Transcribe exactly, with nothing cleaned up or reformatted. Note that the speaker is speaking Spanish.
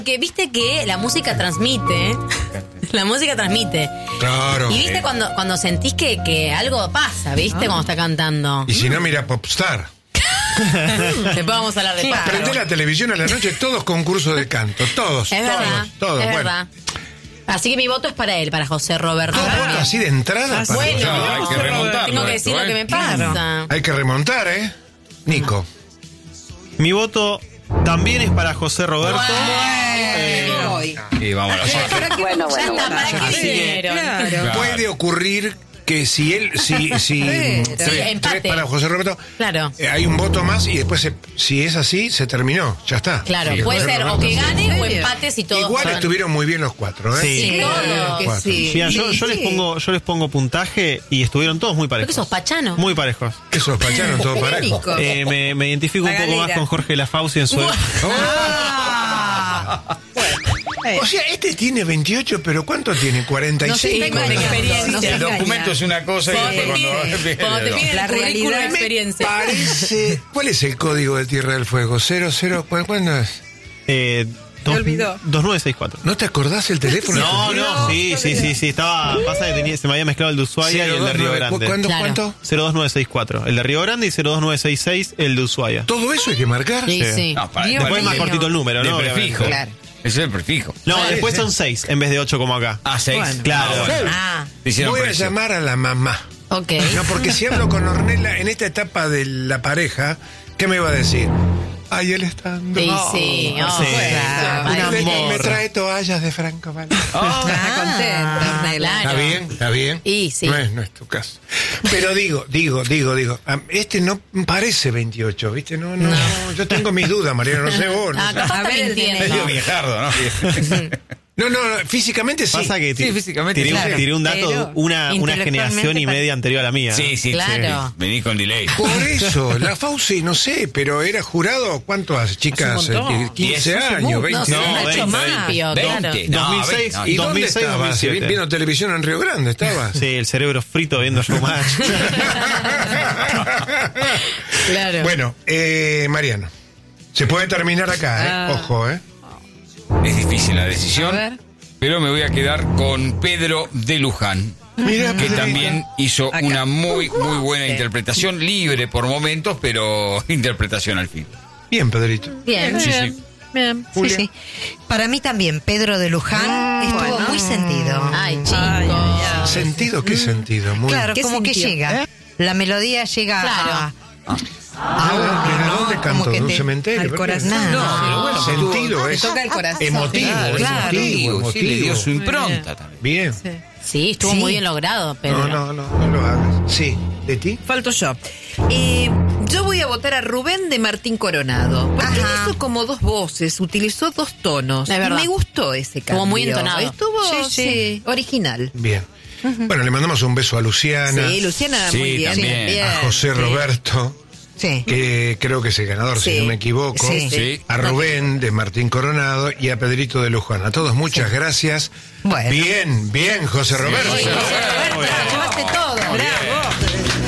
Que viste que la música transmite. La música transmite. Claro. Y viste cuando, cuando sentís que, que algo pasa, ¿viste? Ah. Cuando está cantando. Y si no, mira Popstar. Después vamos a hablar de claro. Prendé la televisión a la noche, todos concursos de canto. Todos. Es todos, verdad. Todos. Es bueno. verdad. Así que mi voto es para él, para José Roberto. Ah, bueno, así de entrada. Ah, bueno, no, hay que remontar. Tengo que decir esto, lo que ¿eh? me pasa. Claro. Hay que remontar, ¿eh? Nico. Mi voto también es para José Roberto. Bueno. Eh, Y vamos a la Bueno, Ya bueno, está, ¿para bueno. qué vinieron? Claro. Puede ocurrir que si él, si, si tres, empate. tres para José Roberto, Claro. eh, hay un voto más y después, se, si es así, se terminó, ya está. Claro, Sí, puede José ser o Roberto, que sí. gane o empates y todos. Igual van. estuvieron muy bien los cuatro, ¿eh? Sí. Sí, Claro que Cuatro. sí. Mira, yo, Sí, yo les sí. pongo, yo les pongo puntaje y estuvieron todos muy ¿Por qué parejos. sos pachano? Muy parejos. Que sospecharon todo parejo. Nico. Eh, me, me identifico La un poco galera. más con Jorge Lafauci en su. Ah. O sea, este tiene veintiocho, pero ¿cuánto tiene? cuarenta y cinco. No se engaña. experiencia. No se El engaña. documento es una cosa y Cuando después te cuando... piden, cuando te piden La el currículum de realidad me experiencia. Parece. ¿Cuál es el código de Tierra del Fuego? ¿Cero, cero? ¿cu- ¿Cuándo es? Eh, dos- olvidó. dos nueve seis cuatro. ¿No te acordás el teléfono? No, no, sí, sí, sí, sí. Estaba. Pasa que tenía, se me había mezclado el de Ushuaia y el de Río Grande. ¿Cuándo, Claro. ¿Cuánto? cero dos nueve seis cuatro. El de Río Grande y cero dos nueve seis seis, el de Ushuaia. ¿Todo eso hay que marcar? Sí, Sí. sí. No, para, Dios Después es más mío. cortito el número, de ¿no? prefijo. Claro. Ese es el prefijo. No, Sí, después sí. son seis en vez de ocho como acá. Ah, seis. Bueno. Claro. Ah, bueno. Ah. Te hicieron Voy a precio. llamar a la mamá. Ok. No, porque si hablo con Ornella en esta etapa de la pareja, ¿qué me va a decir? Ay, él está dando. Sí, sí. Oh, oh, sí. claro. Un Me- me, amor. trae toallas de Franco Vale. Oh, Está contenta, Ornella. claro. Está bien, está bien. Y sí. No es, no es tu caso. Pero digo, digo, digo, digo, am- este no parece veintiocho, ¿viste? No, no, No. yo tengo mis dudas, Mariano, no sé vos. No, Ah, sé. capaz A está ver el mintiendo. medio viejardo, ¿no? no, no, no, físicamente sí. Pasa que Sí, ti- físicamente, tiré, un- claro. tiré un dato, Pero una, una generación y intelectualmente media anterior a la mía. Sí, sí, Claro. sí. Vení con delay. Por eso, la Fauci, no sé, pero era jurado, ¿cuánto hace, chicas? Hace un montón. Eh, quince Diez. años, No, veinte. se No, ha hecho veinte, más, veinte. Pío, claro. veinte. No, dos mil seis no, ¿Y dos dónde mil seis, estabas? dos mil siete. ¿Viendo televisión en Río Grande estabas? Sí, el cerebro frito viendo Showmatch. Claro. Bueno, eh, Mariano, se puede terminar acá, ¿eh? Ah. Ojo, ¿eh? Es difícil la A decisión, ver. pero me voy a quedar con Pedro de Luján, Mira, que también hizo Acá. una muy, muy buena Sí. interpretación, libre por momentos, pero interpretación al fin. Bien, Pedrito. Bien. Sí, Bien, sí. bien. Sí, sí. Para mí también, Pedro de Luján estuvo bueno. muy sentido. Ay, chicos. Ay, ay, ay. ¿Sentido? ¿Qué sentido? Muy Claro, ¿Qué como que sintió? llega. La melodía llega Claro. a... Ah, ¿pero no, dónde como cantó? que ¿En un te- cementerio? al ¿Por qué? corazón. No, pero bueno, Sentido, Te es toca el corazón. emotivo, Claro, es claro. emotivo, Sí, le dio emotivo. su impronta también. Bien. Sí, estuvo Sí. muy bien logrado, pero. No, no, no, no lo hagas. Sí, ¿de ti? Falto yo. Eh, yo voy a votar a Rubén de Martín Coronado. Porque él Ajá. hizo como dos voces, utilizó dos tonos. Es verdad. Y me gustó ese cambio. Estuvo muy entonado. Estuvo, Sí, sí, sí. original. Bien. Bueno, le mandamos un beso a Luciana, Sí, Luciana, Sí, muy bien. también. bien, a José sí. Roberto, Sí. que creo que es el ganador, si Sí. no me equivoco. Sí. Sí. A Rubén de Martín Coronado y a Pedrito de Luján. A todos muchas gracias. Bueno. Bien, bien, José Roberto. Roberto, llevaste todo. Bravo.